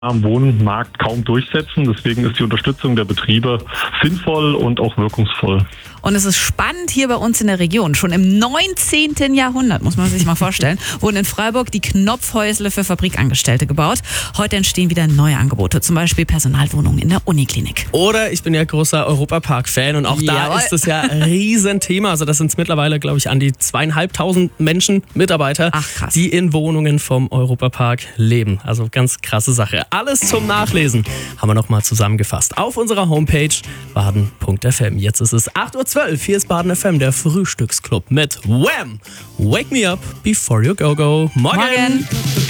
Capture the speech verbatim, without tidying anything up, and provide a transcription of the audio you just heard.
am Wohnmarkt kaum durchsetzen. Deswegen ist die Unterstützung der Betriebe sinnvoll und auch wirkungsvoll. Und es ist spannend hier bei uns in der Region. Schon im neunzehnten Jahrhundert, muss man sich mal vorstellen, wurden in Freiburg die Knopfhäusle für Fabrikangestellte gebaut. Heute entstehen wieder neue Angebote, zum Beispiel Personalwohnungen in der Uniklinik. Oder ich bin ja großer Europapark-Fan und auch da Jawohl. ist es ja ein Riesenthema. Also das sind mittlerweile, glaube ich, an die zweieinhalbtausend Menschen, Mitarbeiter, Ach, krass. die in Wohnungen vom Europapark leben. Also ganz krasse Sache. Alles zum Nachlesen haben wir nochmal zusammengefasst auf unserer Homepage baden punkt f m. Jetzt ist es acht Uhr zwölf. Hier ist Baden F M, der Frühstücksclub mit Wham! Wake me up before you go go. Morgen. Morgen.